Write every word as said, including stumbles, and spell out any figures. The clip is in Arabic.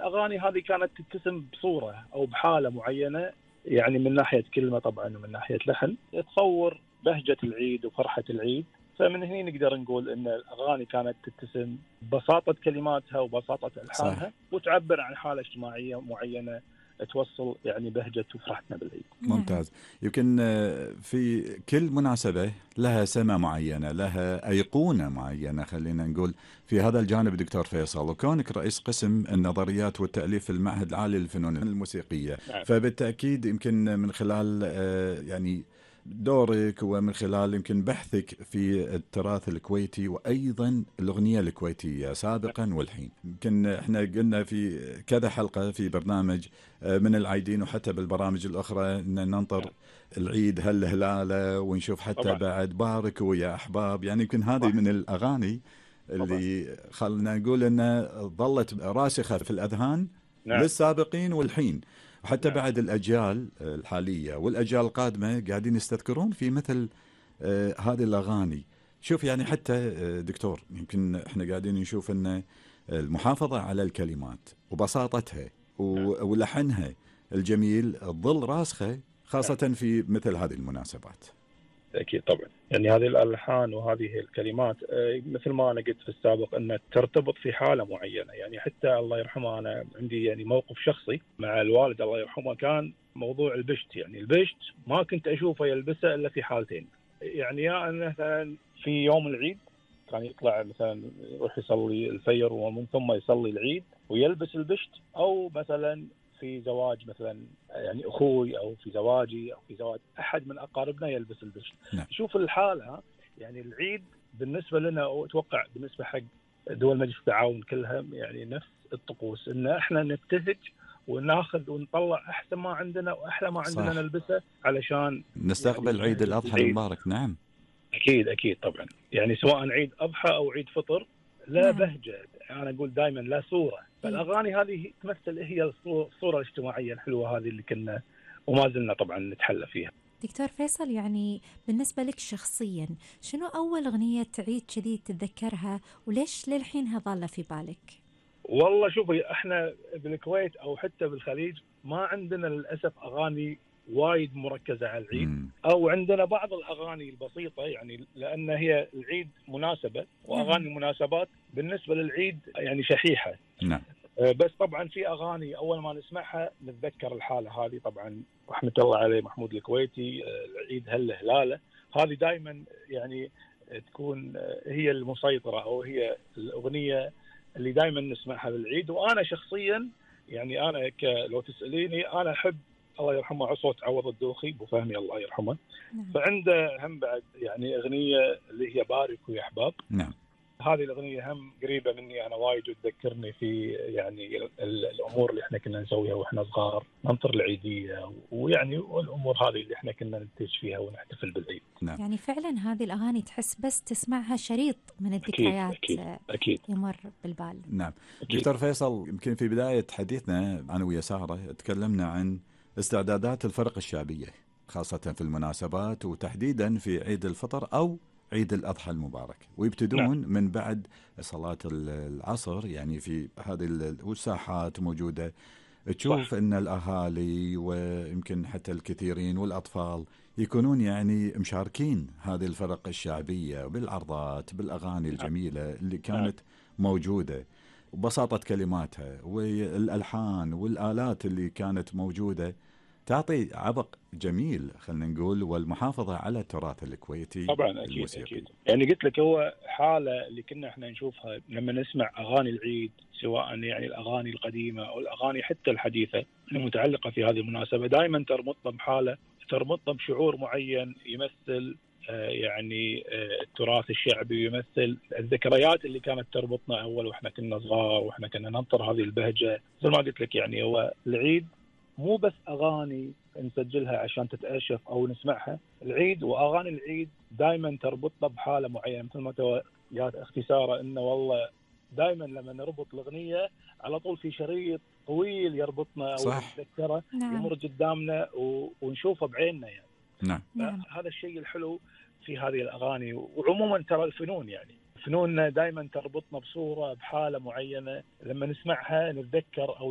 الأغاني هذه كانت تتسم بصورة أو بحالة معينة، يعني من ناحية كلمة طبعا ومن ناحية لحن تصور بهجة العيد وفرحة العيد. فمن هنا نقدر نقول أن الأغاني كانت تتسم ببساطة كلماتها وبساطة ألحانها، صح. وتعبر عن حالة اجتماعية معينة توصل يعني بهجة وفرحتنا بالعيد. ممتاز. يمكن في كل مناسبة لها سمة معينة، لها أيقونة معينة، خلينا نقول في هذا الجانب دكتور فيصل، وكونك رئيس قسم النظريات والتأليف في المعهد العالي للفنون الموسيقية، نعم. فبالتأكيد يمكن من خلال يعني دورك ومن خلال يمكن بحثك في التراث الكويتي وأيضا الأغنية الكويتية سابقا والحين، يمكن احنا قلنا في كذا حلقة في برنامج من العيدين وحتى بالبرامج الأخرى أن ننطر العيد هل هلالة، ونشوف حتى طبعا. بعد باركوا يا أحباب، يعني يمكن هذه من الأغاني اللي طبعا. خلنا نقول أنها ظلت راسخة في الأذهان. نعم. للسابقين والحين، وحتى نعم. بعد الأجيال الحالية والأجيال القادمة قاعدين يستذكرون في مثل آه هذه الأغاني. شوف يعني حتى آه دكتور، يمكن احنا قاعدين نشوف أن المحافظة على الكلمات وبساطتها ولحنها الجميل تظل راسخة خاصة في مثل هذه المناسبات. أكيد طبعا، يعني هذه الألحان وهذه الكلمات مثل ما أنا قلت في السابق أنها ترتبط في حالة معينة. يعني حتى الله يرحمه، أنا عندي يعني موقف شخصي مع الوالد الله يرحمه، كان موضوع البشت. يعني البشت ما كنت أشوفه يلبسه إلا في حالتين. يعني يا مثلا في يوم العيد كان يطلع مثلا يروح يصلي الفجر ومن ثم يصلي العيد ويلبس البشت، أو مثلا في زواج مثلا يعني أخوي أو في زواجي أو في زواج أحد من أقاربنا يلبس البشت. نعم. شوف الحالة، يعني العيد بالنسبة لنا وأتوقع بالنسبة حق دول مجلس التعاون كلها يعني نفس الطقوس، إن إحنا نبتهج وناخذ ونطلع أحسن ما عندنا وأحلى ما عندنا صح. نلبسه علشان نستقبل يعني عيد الأضحى المبارك. نعم أكيد أكيد طبعا، يعني سواء عيد أضحى أو عيد فطر لا. نعم. بهجة، أنا أقول دائما لا صورة. فالأغاني هذه تمثل هي الصورة الاجتماعية الحلوة هذه اللي كنا وما زلنا طبعا نتحلى فيها. دكتور فيصل، يعني بالنسبة لك شخصيا شنو أول أغنية عيد كذي تتذكرها وليش للحينها ظالة في بالك؟ والله شوفي، احنا بالكويت أو حتى بالخليج ما عندنا للأسف أغاني وايد مركزة على العيد. مم. أو عندنا بعض الأغاني البسيطة، يعني لأن هي العيد مناسبة وأغاني المناسبات بالنسبة للعيد يعني شحيحة. نعم. بس طبعا في أغاني أول ما نسمعها نتذكر الحالة هذه. طبعا رحمة الله عليه محمود الكويتي، العيد هل هلالة، هذه دائما يعني تكون هي المسيطرة أو هي الأغنية اللي دائما نسمعها بالعيد. وأنا شخصيا يعني أنا لو تسأليني أنا أحب الله يرحمه عصوت عوض الدوخي، أبو فهمي الله يرحمه. نعم. فعنده هم بعد يعني أغنية اللي هي باركوا يا أحباب. نعم. هذه الأغنية هم قريبة مني أنا وايد، وتذكرني في يعني الأمور اللي إحنا كنا نسويها وإحنا صغار، ننطر العيدية ويعني والأمور هذه اللي إحنا كنا ننتج فيها ونحتفل بالعيد. نعم. يعني فعلا هذه الأغاني تحس بس تسمعها شريط من الذكريات. أكيد أكيد أكيد يمر بالبال. نعم. أكيد. دكتور فيصل، يمكن في بداية حديثنا أنا ويا سارة تكلمنا عن استعدادات الفرق الشعبية خاصة في المناسبات وتحديدا في عيد الفطر أو عيد الأضحى المبارك، ويبتدون نعم. من بعد صلاة العصر، يعني في هذه الساحات موجودة تشوف صح. أن الأهالي ويمكن حتى الكثيرين والأطفال يكونون يعني مشاركين هذه الفرق الشعبية بالعرضات بالأغاني الجميلة اللي كانت موجودة، وبساطة كلماتها والألحان والآلات اللي كانت موجودة تعطي عبق جميل خلينا نقول، والمحافظة على التراث الكويتي طبعا أكيد الموسيقي. أكيد يعني قلت لك هو حالة اللي كنا احنا نشوفها لما نسمع أغاني العيد، سواء يعني الأغاني القديمة أو الأغاني حتى الحديثة المتعلقة في هذه المناسبة، دائما تربطنا بحالة، تربطنا بشعور معين يمثل آه يعني آه التراث الشعبي، يمثل الذكريات اللي كانت تربطنا أول وإحنا كنا صغار وإحنا كنا ننطر هذه البهجة. زي ما قلت لك يعني هو العيد مو بس أغاني نسجلها عشان تتأشف أو نسمعها. العيد وأغاني العيد دائما تربطنا بحالة معينة، مثل ما جاءت أختي سارة إنه والله دائما لما نربط الأغنية على طول في شريط طويل يربطنا أو نتذكره نعم. يمر قدامنا ونشوفه بعيننا يعني. نعم. هذا الشيء الحلو في هذه الأغاني. وعموما ترى الفنون يعني فنوننا دائما تربطنا بصورة بحالة معينة، لما نسمعها نتذكر أو